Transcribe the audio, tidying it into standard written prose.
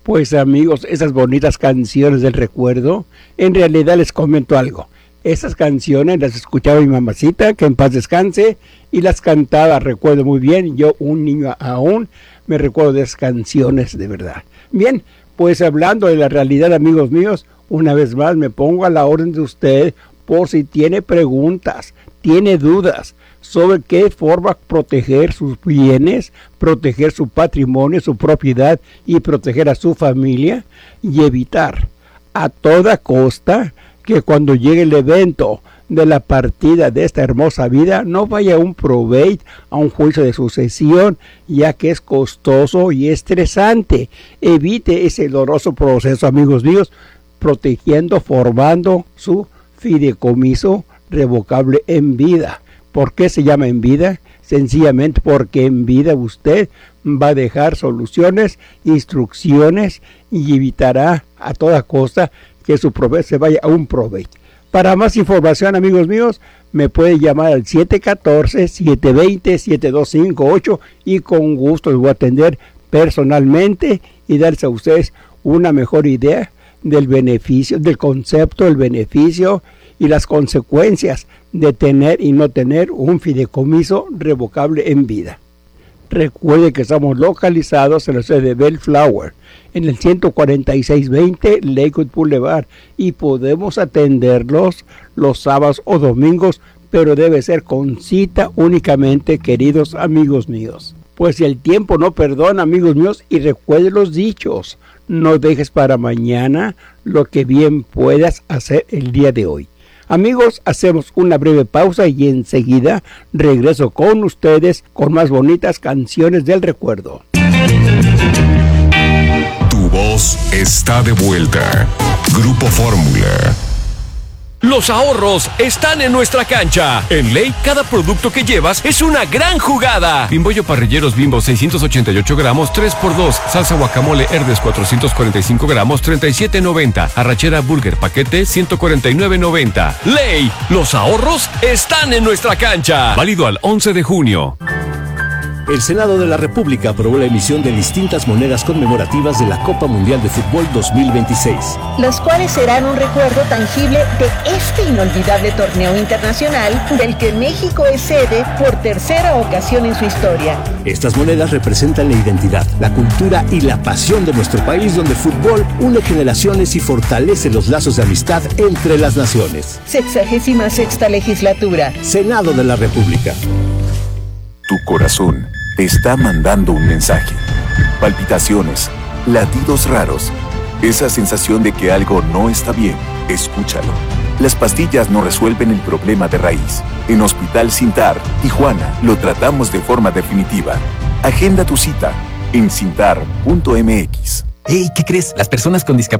Pues amigos, esas bonitas canciones del recuerdo, en realidad les comento algo. Esas canciones las escuchaba mi mamacita, que en paz descanse, y las cantaba, recuerdo muy bien, yo un niño aún me recuerdo de esas canciones de verdad. Bien, pues hablando de la realidad, amigos míos, una vez más me pongo a la orden de usted por si tiene preguntas, tiene dudas sobre qué forma proteger sus bienes, proteger su patrimonio, su propiedad y proteger a su familia y evitar a toda costa que cuando llegue el evento de la partida de esta hermosa vida no vaya a un probate, a un juicio de sucesión, ya que es costoso y estresante. Evite ese doloroso proceso, amigos míos, protegiendo, formando su fideicomiso revocable en vida. ¿Por qué se llama en vida? Sencillamente porque en vida usted va a dejar soluciones, instrucciones y evitará a toda costa que su probate se vaya a un probate. Para más información, amigos míos, me puede llamar al 714-720-7258 y con gusto les voy a atender personalmente y darles a ustedes una mejor idea del beneficio, del concepto, el beneficio y las consecuencias de tener y no tener un fideicomiso revocable en vida. Recuerde que estamos localizados en la sede de Bellflower, en el 14620 Lakewood Boulevard, y podemos atenderlos los sábados o domingos, pero debe ser con cita únicamente, queridos amigos míos. Pues el tiempo no perdona, amigos míos, y recuerde los dichos: no dejes para mañana lo que bien puedas hacer el día de hoy. Amigos, hacemos una breve pausa y enseguida regreso con ustedes con más bonitas canciones del recuerdo. Tu voz está de vuelta. Grupo Fórmula. Los ahorros están en nuestra cancha. En Ley, cada producto que llevas es una gran jugada. Bimbollo Parrilleros Bimbo 688 gramos, 3x2. Salsa guacamole Herdes 445 gramos, 37.90. Arrachera Burger paquete, 149.90. Ley, los ahorros están en nuestra cancha. Válido al 11 de junio. El Senado de la República aprobó la emisión de distintas monedas conmemorativas de la Copa Mundial de Fútbol 2026. Las cuales serán un recuerdo tangible de este inolvidable torneo internacional del que México es sede por tercera ocasión en su historia. Estas monedas representan la identidad, la cultura y la pasión de nuestro país, donde el fútbol une generaciones y fortalece los lazos de amistad entre las naciones. 66ª legislatura. Senado de la República. Tu corazón te está mandando un mensaje. Palpitaciones, latidos raros, esa sensación de que algo no está bien. Escúchalo. Las pastillas no resuelven el problema de raíz. En Hospital Sintar, Tijuana, lo tratamos de forma definitiva. Agenda tu cita en sintar.mx. Hey, ¿qué crees? Las personas con discapacidad